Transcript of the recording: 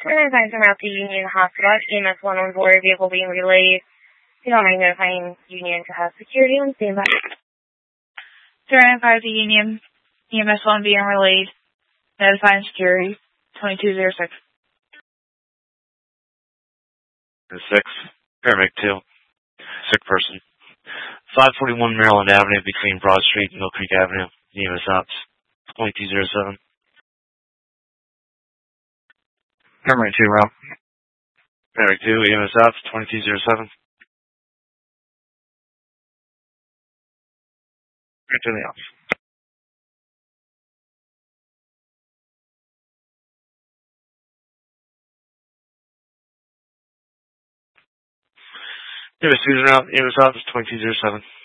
We're advising about the Union Hospital. EMS 1 on board, vehicle being relayed. You don't mind notifying Union to have security on standby. 095 to Union, EMS 1 being relayed. Notifying security, 2206. 6, paramedic 2, sick person. 541 Maryland Avenue between Broad Street and Mill Creek Avenue, EMS Ops, 2207. Paramedic 2, route. Paramedic 2, EMS Ops, 2207. Right to the ops. EMS 2's route, EMS Ops, 2207.